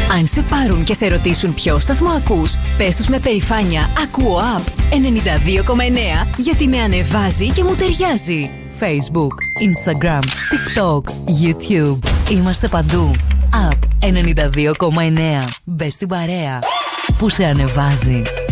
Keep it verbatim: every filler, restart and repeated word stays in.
Αν σε πάρουν και σε ρωτήσουν ποιο σταθμό ακούς, πες τους με περηφάνεια «Ακούω App ενενήντα δύο κόμμα εννέα» γιατί με ανεβάζει και μου ταιριάζει. Facebook, Instagram, TikTok, YouTube. Είμαστε παντού. App ενενήντα δύο κόμμα εννέα. Μπες στην παρέα που σε ανεβάζει.